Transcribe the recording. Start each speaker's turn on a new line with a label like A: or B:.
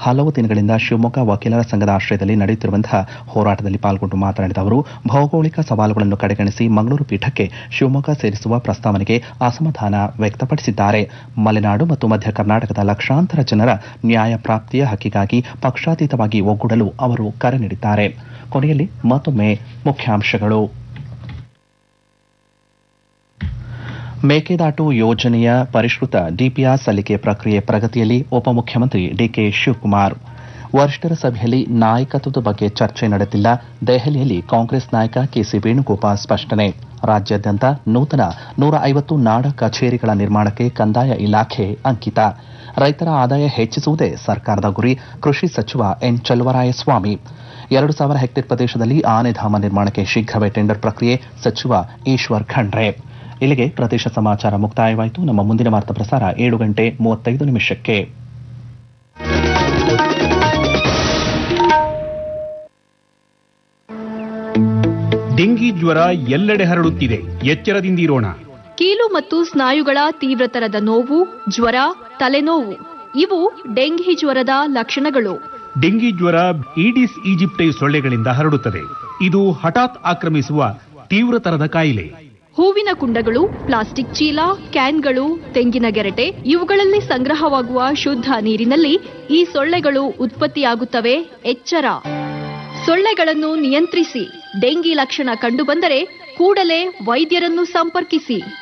A: ಹಲವು ದಿನಗಳಿಂದ ಶಿವಮೊಗ್ಗ ವಕೀಲರ ಸಂಘದ ಆಶ್ರಯದಲ್ಲಿ ನಡೆಯುತ್ತಿರುವಂತಹ ಹೋರಾಟದಲ್ಲಿ ಪಾಲ್ಗೊಂಡು ಮಾತನಾಡಿದ ಅವರು, ಭೌಗೋಳಿಕ ಸವಾಲುಗಳನ್ನು ಕಡೆಗಣಿಸಿ ಮಂಗಳೂರು ಪೀಠಕ್ಕೆ ಶಿವಮೊಗ್ಗ ಸೇರಿಸುವ ಪ್ರಸ್ತಾವನೆಗೆ ಅಸಮಾಧಾನ ವ್ಯಕ್ತಪಡಿಸಿದ್ದಾರೆ. ಮಲೆನಾಡು ಮತ್ತು ಮಧ್ಯ ಕರ್ನಾಟಕದ ಲಕ್ಷಾಂತರ ಜನರ ನ್ಯಾಯ ಪ್ರಾಪ್ತಿಯ ಹಕ್ಕಿಗಾಗಿ ಪಕ್ಷಾತೀತವಾಗಿ ಒಗ್ಗೂಡಲು ಅವರು ಕರೆ ನೀಡಿದ್ದಾರೆ. ಕೊನೆಯಲ್ಲಿ ಮತ್ತೊಮ್ಮೆ ಮುಖ್ಯಾಂಶಗಳು. ಮೇಕೆದಾಟು ಯೋಜನೆಯ ಪರಿಷ್ಕೃತ ಡಿಪಿಆರ್ ಸಲ್ಲಿಕೆ ಪ್ರಕ್ರಿಯೆ ಪ್ರಗತಿಯಲ್ಲಿ ಉಪಮುಖ್ಯಮಂತ್ರಿ ಡಿಕೆ ಶಿವಕುಮಾರ್. ವರಿಷ್ಠರ ಸಭೆಯಲ್ಲಿ ನಾಯಕತ್ವದ ಬಗ್ಗೆ ಚರ್ಚೆ ನಡೆದಿಲ್ಲ. ದೆಹಲಿಯಲ್ಲಿ ಕಾಂಗ್ರೆಸ್ ನಾಯಕ ಕೆಸಿ ವೇಣುಗೋಪಾಲ್ ಸ್ಪಷ್ಟನೆ. ರಾಜ್ಯಾದ್ಯಂತ ನೂತನ 150 ನಾಡ ಕಚೇರಿಗಳ ನಿರ್ಮಾಣಕ್ಕೆ ಕಂದಾಯ ಇಲಾಖೆ ಅಂಕಿತ. ರೈತರ ಆದಾಯ ಹೆಚ್ಚಿಸುವುದೇ ಸರ್ಕಾರದ ಗುರಿ. ಕೃಷಿ ಸಚಿವ ಎನ್ ಚಲುವರಾಯಸ್ವಾಮಿ. 2,000 ಹೆಕ್ಟೇರ್ ಪ್ರದೇಶದಲ್ಲಿ ಆನೆಧಾಮ ನಿರ್ಮಾಣಕ್ಕೆ ಶೀಘ್ರವೇ ಟೆಂಡರ್ ಪ್ರಕ್ರಿಯೆ. ಸಚಿವ ಈಶ್ವರ್ ಖಂಡ್ರೆ. ಇಲ್ಲಿಗೆ ಪ್ರದೇಶ ಸಮಾಚಾರ ಮುಕ್ತಾಯವಾಯಿತು. ನಮ್ಮ ಮುಂದಿನ ವಾರ್ತಾ ಪ್ರಸಾರ 7:35
B: ಡೆಂಗಿ ಜ್ವರ ಎಲ್ಲೆಡೆ ಹರಡುತ್ತಿದೆ. ಎಚ್ಚರದಿಂದಿರೋಣ.
C: ಕೀಲು ಮತ್ತು ಸ್ನಾಯುಗಳ ತೀವ್ರತರದ ನೋವು, ಜ್ವರ, ತಲೆನೋವು ಇವು ಡೆಂಗಿ ಜ್ವರದ ಲಕ್ಷಣಗಳು.
B: ಡೆಂಗಿ ಜ್ವರ ಈಡಿಸ್ ಈಜಿಪ್ಟೈ ಸೊಳ್ಳೆಗಳಿಂದ ಹರಡುತ್ತದೆ. ಇದು ಹಠಾತ್ ಆಕ್ರಮಿಸುವ ತೀವ್ರತರದ ಕಾಯಿಲೆ.
C: ಹೂವಿನ ಕುಂಡಗಳು, ಪ್ಲಾಸ್ಟಿಕ್ ಚೀಲ, ಕ್ಯಾನ್ಗಳು, ತೆಂಗಿನ ಗೆರಟೆ ಇವುಗಳಲ್ಲಿ ಸಂಗ್ರಹವಾಗುವ ಶುದ್ಧ ನೀರಿನಲ್ಲಿ ಈ ಸೊಳ್ಳೆಗಳು ಉತ್ಪತ್ತಿಯಾಗುತ್ತವೆ. ಎಚ್ಚರ. ಸೊಳ್ಳೆಗಳನ್ನು ನಿಯಂತ್ರಿಸಿ. ಡೆಂಗಿ ಲಕ್ಷಣ ಕಂಡುಬಂದರೆ ಕೂಡಲೇ ವೈದ್ಯರನ್ನು ಸಂಪರ್ಕಿಸಿ.